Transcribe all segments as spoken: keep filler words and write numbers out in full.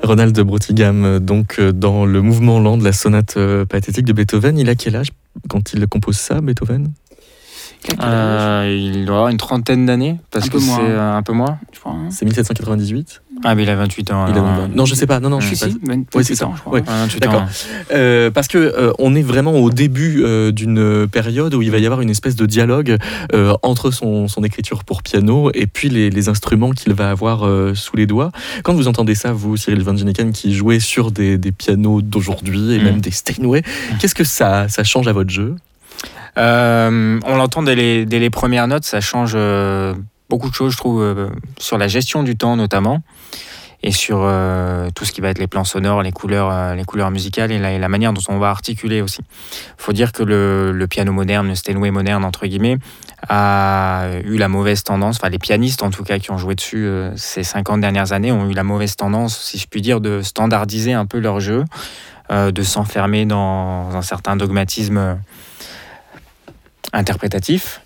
Ronald Broughtigam, donc dans le mouvement lent de la sonate pathétique de Beethoven. Il a quel âge quand il compose ça, Beethoven ? Euh, il doit avoir une trentaine d'années, parce un que c'est un peu moins, je crois. Hein. C'est mille sept cent quatre-vingt-dix-huit ? Ah, mais il a vingt-huit ans. Il a vingt... Non, je sais pas. Non, non, mmh. je sais si, pas. vingt-huit oui, c'est ça. ans, je crois. Ouais. vingt-huit D'accord. Ans. Euh, parce que euh, on est vraiment au début euh, d'une période où il va y avoir une espèce de dialogue euh, entre son, son écriture pour piano et puis les, les instruments qu'il va avoir euh, sous les doigts. Quand vous entendez ça, vous, Cyril Van Djenneken, qui jouez sur des, des pianos d'aujourd'hui et mmh. même des Steinway, mmh. qu'est-ce que ça, ça change à votre jeu ? Euh, on l'entend dès les, dès les premières notes, ça change euh, beaucoup de choses, je trouve, euh, sur la gestion du temps notamment, et sur euh, tout ce qui va être les plans sonores, les couleurs, euh, les couleurs musicales et la, et la manière dont on va articuler aussi. Il faut dire que le, le piano moderne, le Steinway moderne, entre guillemets, a eu la mauvaise tendance, enfin les pianistes en tout cas qui ont joué dessus euh, ces cinquante dernières années ont eu la mauvaise tendance, si je puis dire, de standardiser un peu leur jeu, euh, de s'enfermer dans un certain dogmatisme interprétatif.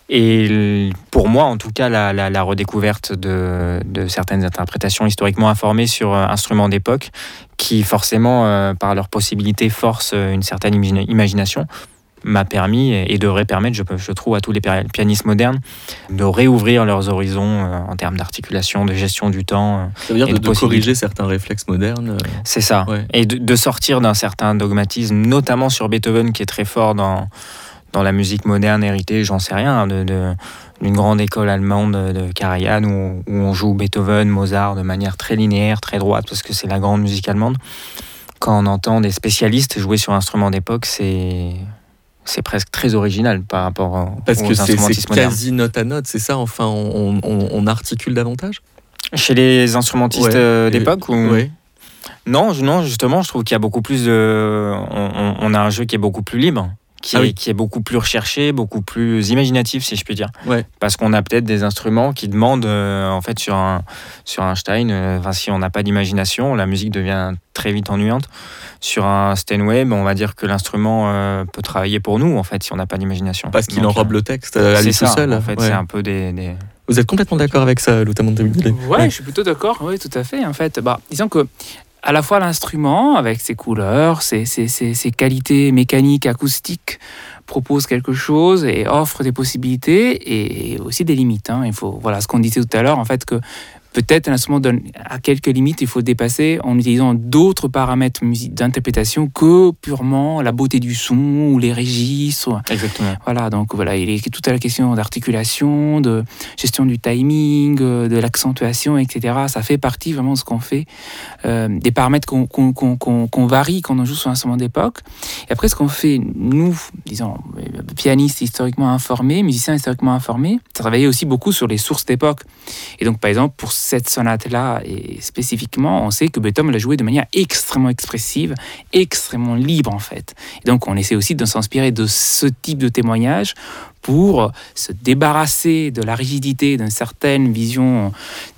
Et pour moi, en tout cas, la, la, la redécouverte de, de certaines interprétations historiquement informées sur euh, instruments d'époque, qui forcément, euh, par leurs possibilités, forcent une certaine imagination, m'a permis et devrait permettre, je, je trouve, à tous les pianistes modernes de réouvrir leurs horizons euh, en termes d'articulation, de gestion du temps. Euh, ça veut dire de, de, de corriger certains réflexes modernes. Euh... C'est ça. Ouais. Et de, de sortir d'un certain dogmatisme, notamment sur Beethoven, qui est très fort dans dans la musique moderne héritée, j'en sais rien, de, de, d'une grande école allemande de Karajan où, où on joue Beethoven, Mozart de manière très linéaire, très droite, parce que c'est la grande musique allemande. Quand on entend des spécialistes jouer sur instruments d'époque, c'est, c'est presque très original par rapport aux, parce que aux c'est, instrumentistes modernes. Parce que c'est quasi note à note, c'est ça ? Enfin, on, on, on articule davantage ? Chez les instrumentistes ouais, d'époque ou... ouais. Non, non, justement, je trouve qu'il y a beaucoup plus de... On, on a un jeu qui est beaucoup plus libre. Qui, ah oui. est, qui est beaucoup plus recherché, beaucoup plus imaginatif, si je puis dire. Ouais. Parce qu'on a peut-être des instruments qui demandent, euh, en fait, sur un, sur un Stein, euh, si on n'a pas d'imagination, la musique devient très vite ennuyante. Sur un Steinway, on va dire que l'instrument euh, peut travailler pour nous, en fait, si on n'a pas d'imagination. Parce qu'il Donc, enrobe euh, le texte à lui tout seul. En fait, ouais. c'est un peu des... des... Vous êtes complètement d'accord avec ça, Lothar Monteagudo ? Ouais, ouais, je suis plutôt d'accord, oui, tout à fait. En fait, bah, disons que à la fois l'instrument, avec ses couleurs, ses, ses, ses, ses qualités mécaniques, acoustiques, propose quelque chose et offre des possibilités et aussi des limites. Hein. Il faut, voilà, ce qu'on disait tout à l'heure, en fait, que peut-être l'instrument donne à quelques limites, il faut dépasser en utilisant d'autres paramètres d'interprétation que purement la beauté du son ou les registres. Exactement. Voilà, donc voilà, il est tout à la question d'articulation, de gestion du timing, de l'accentuation, et cetera. Ça fait partie vraiment de ce qu'on fait, euh, des paramètres qu'on, qu'on, qu'on, qu'on, qu'on varie quand on joue sur un instrument d'époque. Et après, ce qu'on fait, nous, disons, pianistes historiquement informés, musiciens historiquement informés, travailler aussi beaucoup sur les sources d'époque. Et donc, par exemple, pour cette sonate-là, et spécifiquement, on sait que Beethoven l'a joué de manière extrêmement expressive, extrêmement libre en fait. Et donc on essaie aussi de s'inspirer de ce type de témoignage pour se débarrasser de la rigidité d'une certaine vision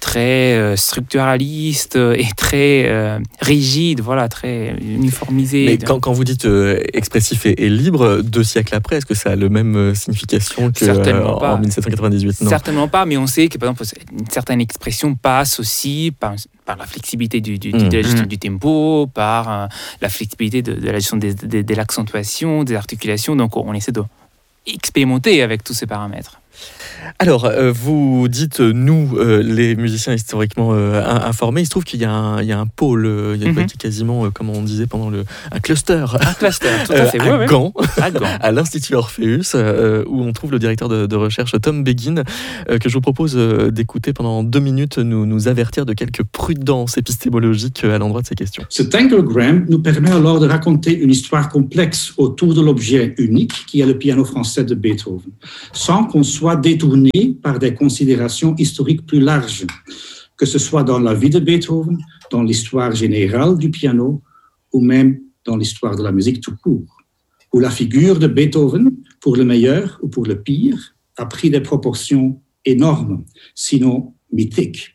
très structuraliste et très euh, rigide, voilà, très uniformisée. Mais quand, quand vous dites euh, expressif et, et libre, deux siècles après, est-ce que ça a la même euh, signification que Certainement euh, pas. en dix-sept cent quatre-vingt-dix-huit ? Non. Certainement pas, mais on sait que par exemple une certaine expression passe aussi par, par la flexibilité du, du, mmh. de la gestion mmh. du tempo, par euh, la flexibilité de, de la gestion de, de, de l'accentuation, des articulations. Donc on essaie de expérimenter avec tous ces paramètres. Alors, euh, vous dites, euh, nous, euh, les musiciens historiquement euh, informés, il se trouve qu'il y a un, il y a un pôle, euh, il y a mm-hmm. quasiment, euh, comme on disait pendant le... Un cluster. Un cluster, tout à fait. Euh, à, ouais, Gand, ouais. à Gand, à l'Institut Orpheus, euh, où on trouve le directeur de, de recherche Tom Begin, euh, que je vous propose euh, d'écouter pendant deux minutes, nous, nous avertir de quelques prudences épistémologiques à l'endroit de ces questions. Cet anglogramme nous permet alors de raconter une histoire complexe autour de l'objet unique qui est le piano français de Beethoven, sans qu'on soit détourné par des considérations historiques plus larges, que ce soit dans la vie de Beethoven, dans l'histoire générale du piano, ou même dans l'histoire de la musique tout court, où la figure de Beethoven, pour le meilleur ou pour le pire, a pris des proportions énormes, sinon mythiques.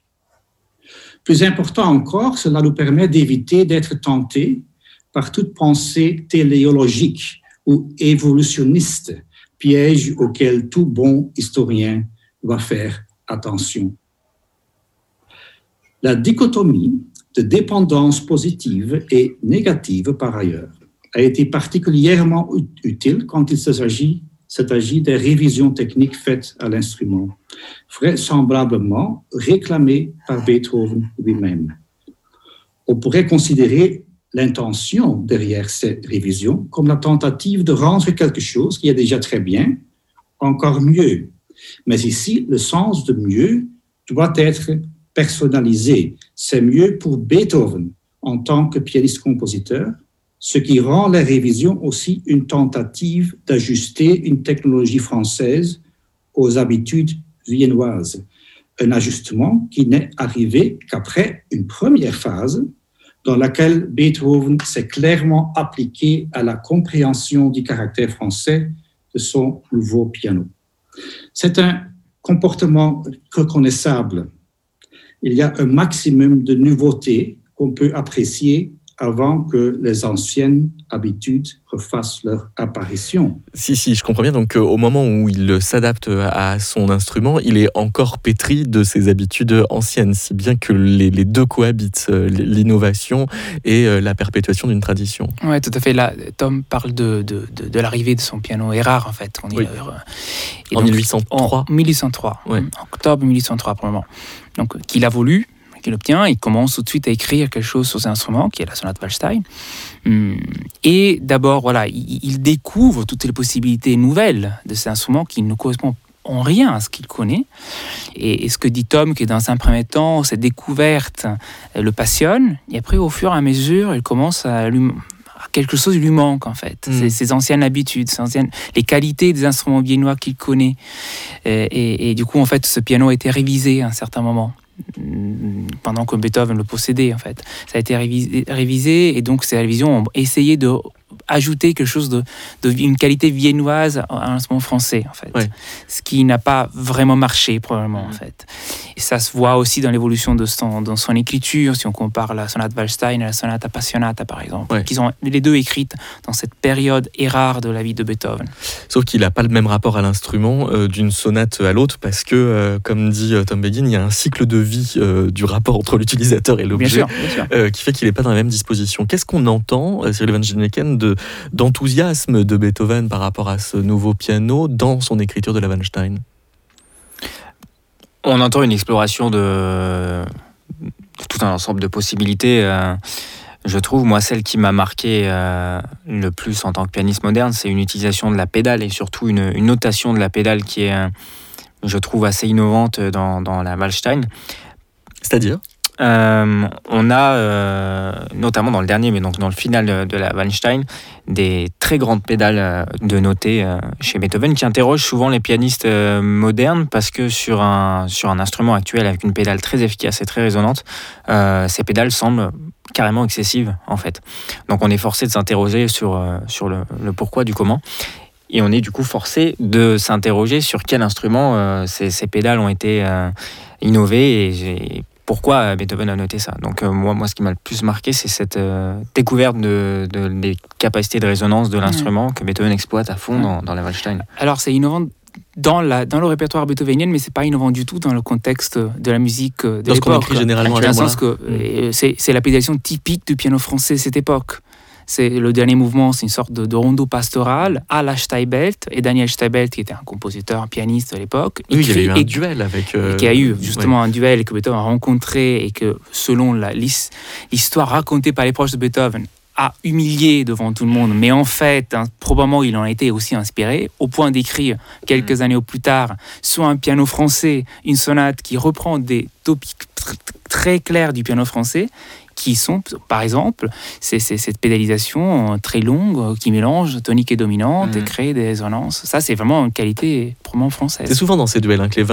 Plus important encore, cela nous permet d'éviter d'être tentés par toute pensée téléologique ou évolutionniste, piège auquel tout bon historien doit faire attention. La dichotomie de dépendance positive et négative par ailleurs, a été particulièrement utile quand il s'agit, s'agit des révisions techniques faites à l'instrument, vraisemblablement réclamées par Beethoven lui-même. On pourrait considérer l'intention derrière ces révisions comme la tentative de rendre quelque chose qui est déjà très bien, encore mieux. Mais ici, le sens de mieux doit être personnalisé. C'est mieux pour Beethoven en tant que pianiste-compositeur, ce qui rend la révision aussi une tentative d'ajuster une technologie française aux habitudes viennoises. Un ajustement qui n'est arrivé qu'après une première phase dans laquelle Beethoven s'est clairement appliqué à la compréhension du caractère français de son nouveau piano. C'est un comportement reconnaissable. Il y a un maximum de nouveautés qu'on peut apprécier avant que les anciennes habitudes refassent leur apparition. Si, si, je comprends bien. Donc, euh, au moment où il s'adapte à son instrument, il est encore pétri de ses habitudes anciennes, si bien que les, les deux cohabitent, euh, l'innovation et euh, la perpétuation d'une tradition. Oui, tout à fait. Là, Tom parle de, de, de, de l'arrivée de son piano Erard, en fait. On est, oui. euh, en donc, mille huit cent trois. En mille huit cent trois, ouais. en octobre mille huit cent trois, pour le moment. Donc, qu'il a voulu, qu'il obtient, il commence tout de suite à écrire quelque chose sur ses instruments, qui est la sonate Waldstein. Et d'abord, voilà, il, il découvre toutes les possibilités nouvelles de ces instruments qui ne correspondent en rien à ce qu'il connaît. Et, et ce que dit Tom, qui dans un premier temps, cette découverte le passionne, et après, au fur et à mesure, il commence à lui... quelque chose lui manque en fait, mmh. ses anciennes habitudes, ses anciennes, les qualités des instruments viennois qu'il connaît. Et, et, et du coup, en fait, ce piano a été révisé à un certain moment, pendant que Beethoven le possédait en fait. Ça a été révisé, révisé et donc ces révisions ont essayé de ajouter quelque chose de, de une qualité viennoise à un instrument français en fait, ouais. Ce qui n'a pas vraiment marché probablement mmh. en fait. Et ça se voit aussi dans l'évolution de son, dans son écriture, si on compare la sonate Waldstein et la sonate Appassionata par exemple, ouais. qui sont les deux écrites dans cette période rare de la vie de Beethoven. Sauf qu'il n'a pas le même rapport à l'instrument euh, d'une sonate à l'autre parce que, euh, comme dit euh, Tom Begin, il y a un cycle de vie euh, du rapport entre l'utilisateur et l'objet bien sûr, bien sûr. Euh, qui fait qu'il n'est pas dans la même disposition. Qu'est-ce qu'on entend, euh, Cyril Van Ginneken, de d'enthousiasme de Beethoven par rapport à ce nouveau piano dans son écriture de la Waldstein? On entend une exploration de, de tout un ensemble de possibilités. Euh, je trouve, moi, celle qui m'a marqué euh, le plus en tant que pianiste moderne, c'est une utilisation de la pédale et surtout une, une notation de la pédale qui est, euh, je trouve, assez innovante dans, dans la Waldstein. C'est-à-dire ? Euh, on a, euh, notamment dans le dernier, mais donc dans le final de, de la Waldstein, des très grandes pédales de notées euh, chez Beethoven qui interrogent souvent les pianistes euh, modernes parce que sur un, sur un instrument actuel avec une pédale très efficace et très résonante, euh, ces pédales semblent carrément excessives en fait. Donc on est forcé de s'interroger sur, euh, sur le, le pourquoi du comment. Et on est du coup forcé de s'interroger sur quel instrument euh, ces, ces pédales ont été euh, innovées et j'ai pourquoi Beethoven a noté ça. Donc euh, moi, moi, ce qui m'a le plus marqué, c'est cette euh, découverte de, de, des capacités de résonance de l'instrument mmh. que Beethoven exploite à fond mmh. dans, dans la Waldstein. Alors c'est innovant dans, la, dans le répertoire beethovenien, mais c'est pas innovant du tout dans le contexte de la musique de Lorsqu'on l'époque. écrit généralement à dans le la sens que mmh. c'est, c'est l'appellation typique du piano français de cette époque. C'est le dernier mouvement, c'est une sorte de, de rondo pastoral à la Steibelt, et Daniel Steibelt, qui était un compositeur, un pianiste à l'époque. Oui, il y a eu un et, duel avec... Euh, qui a eu justement ouais. un duel que Beethoven a rencontré et que, selon la, l'histoire racontée par les proches de Beethoven, a humilié devant tout le monde. Mais en fait, hein, probablement, il en a été aussi inspiré, au point d'écrire, quelques mmh. années plus tard, sur un piano français, une sonate qui reprend des topics tr- très clairs du piano français, qui sont, par exemple, c'est, c'est cette pédalisation très longue qui mélange tonique et dominante mmh. et crée des résonances. Ça, c'est vraiment une qualité probablement française. C'est souvent dans ces duels hein, que les